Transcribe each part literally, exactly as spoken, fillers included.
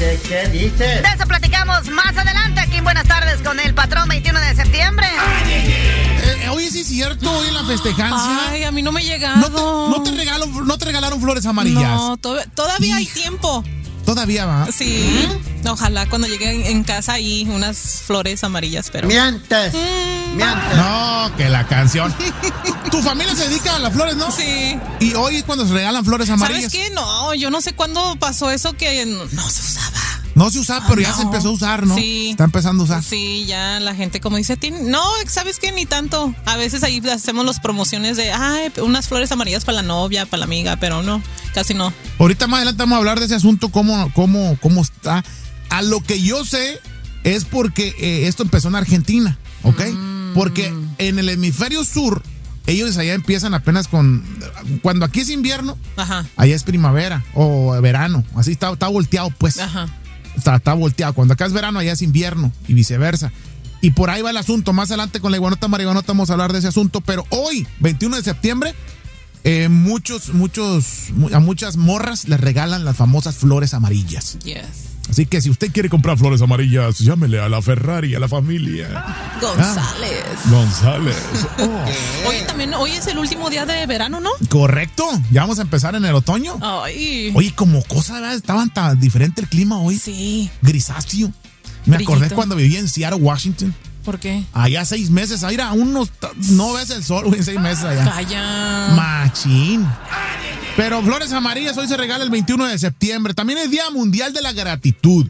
¿Qué, qué dices? De eso platicamos más adelante aquí en Buenas Tardes con el patrón veintiuno de septiembre. Eh, oye, sí es cierto, hoy en la festejancia. Ay, a mí no me ha llegado. No te, no te, regalo, no te regalaron flores amarillas. No, to- todavía hay tiempo. Todavía va. Sí. ¿Mm? Ojalá cuando llegue en, en casa hay unas flores amarillas, pero. Mientes. Mm, Mientes. No, que la canción. ¿Tu familia se dedica a las flores, no? Sí. Y hoy es cuando se regalan flores amarillas. ¿Sabes qué? No, yo no sé cuándo pasó eso que no, no se usaba. No se usaba, pero Ah, ya no. se empezó a usar, ¿no? Sí. Está empezando a usar. Sí, ya la gente como dice, "Tiene-". No, ¿sabes qué? Ni tanto. A veces ahí hacemos las promociones de, ay, unas flores amarillas para la novia, para la amiga, pero no, casi no. Ahorita más adelante vamos a hablar de ese asunto, cómo, cómo, cómo está. A lo que yo sé es porque eh, esto empezó en Argentina, ¿ok? Mm. Porque en el hemisferio sur, ellos allá empiezan apenas con... Cuando aquí es invierno, Ajá. allá es primavera o verano. Así está, está volteado, pues. Ajá. Está, está volteado. Cuando acá es verano, allá es invierno y viceversa. Y por ahí va el asunto. Más adelante con la iguanota marihuanota vamos a hablar de ese asunto. Pero hoy, veintiuno de septiembre, eh, muchos, muchos, a muchas morras les regalan las famosas flores amarillas. Yes. Así que si usted quiere comprar flores amarillas, llámele a la Ferrari, a la familia. González. Ah, González. Oh. Oye, también hoy es el último día de verano, ¿no? Correcto. Ya vamos a empezar en el otoño. Ay. Oye, como cosa, ¿verdad? Estaban tan diferente el clima hoy. Sí. Grisáceo. Me Brillito. acordé cuando vivía en Seattle, Washington. ¿Por qué? Allá seis meses, ahí era unos, no ves el sol, güey, en seis meses allá. Calla. Machín. Pero flores amarillas hoy se regala el veintiuno de septiembre. También es Día Mundial de la Gratitud.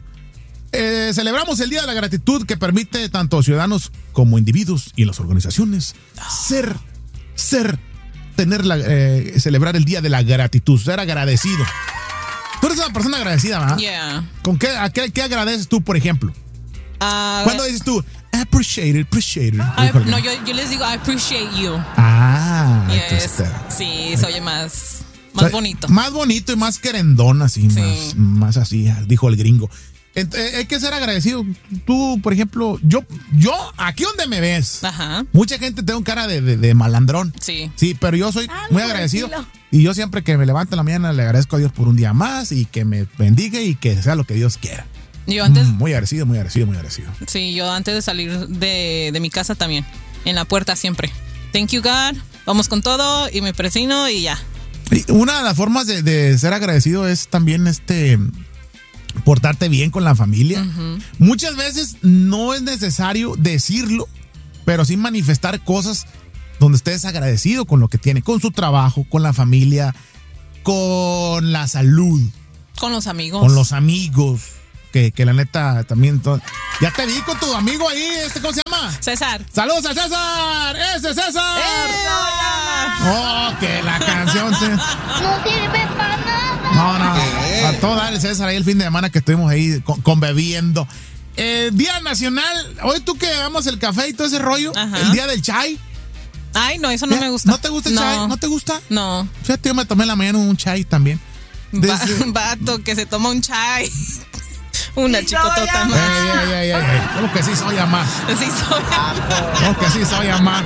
Eh, celebramos el Día de la Gratitud que permite tanto ciudadanos como individuos y las organizaciones ser, ser, tener la, eh, celebrar el Día de la Gratitud, ser agradecido. Tú eres una persona agradecida, ¿verdad? Yeah. ¿Con qué, a qué, qué agradeces tú, por ejemplo? Uh, ¿Cuándo dices tú? Appreciate it, appreciate it. I, no, yo, yo les digo, I appreciate you. Ah, Yes. entonces, Sí, se oye más, más o sea, bonito. Más bonito y más querendón, así, Sí. más, más así, dijo el gringo. Ent- eh, hay que ser agradecido. Tú, por ejemplo, yo, yo, aquí donde me ves, Ajá. mucha gente tengo cara de, de, de malandrón. Sí. Sí, pero yo soy Ah, muy no, agradecido. tranquilo. Y yo siempre que me levanto en la mañana le agradezco a Dios por un día más y que me bendiga y que sea lo que Dios quiera. Yo antes, Mm, muy agradecido, muy agradecido, muy agradecido. sí, yo antes de salir de, de mi casa también, en la puerta siempre. Thank you, God. Vamos con todo y me presino y ya. Y una de las formas de, de ser agradecido es también este portarte bien con la familia. Uh-huh. Muchas veces no es necesario decirlo, pero sí manifestar cosas donde estés agradecido con lo que tiene, con su trabajo, con la familia, con la salud, Con los amigos. con los amigos, que, que la neta también... to- Ya te vi con tu amigo ahí, este, ¿cómo se llama? César. ¡Saludos a César! ¡Ese es César! ¡Eh! ¡Oh, que la canción! Se... No sirve para nada. No, no, a todo dar el César ahí el fin de semana que estuvimos ahí con, con bebiendo. Eh, Día Nacional, hoy tú que damos el café y todo ese rollo, Ajá. el día del chai. Ay, no, eso no ¿Ya? me gusta. ¿No te gusta el no. chai? ¿No te gusta? No. Fíjate, yo me tomé en la mañana un chai también. Va- Desde- vato que se toma un chai. Una chicotota Ey, más. ey, ey, ey, ey. Como que sí soy amá. Sí, soy. Como que sí soy amá.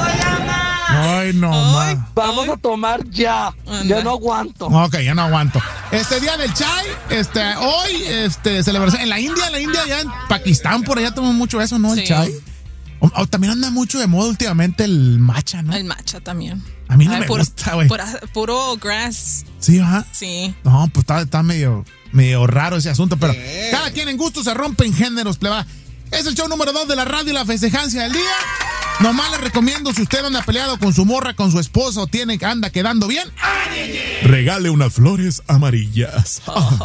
Ay, no, Ay. ma. Vamos a tomar ya. Anda. Ya no aguanto. Ok, ya no aguanto. Este día del chai, este, hoy, este, celebración. En la India, en la India, ya en Pakistán, por allá toman mucho eso, ¿no? El Sí. chai. O- o también anda mucho de moda últimamente el matcha, ¿no? El matcha también. A mí no Ay, me puro, gusta, güey. pura- Puro grass. Sí, ajá. Sí. No, pues está, está medio, medio raro ese asunto, pero cada quien en gusto se rompe en géneros, pleba. Es el show número dos de la radio y la festejancia del día. Nomás les recomiendo, si usted anda peleado con su morra, con su esposo, tiene, anda quedando bien, regale unas flores amarillas.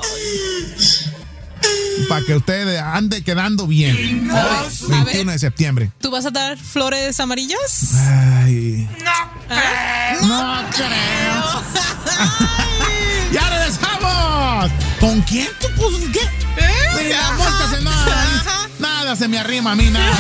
Para que usted ande quedando bien. Hoy, veintiuno de septiembre. ¿Tú vas a dar flores amarillas? Ay. No creo. ¡Ya regresamos! ¿Con quién tú? Pues, ¿qué? ¿Eh? La mosca se nada, nada se me arrima a mí, nada.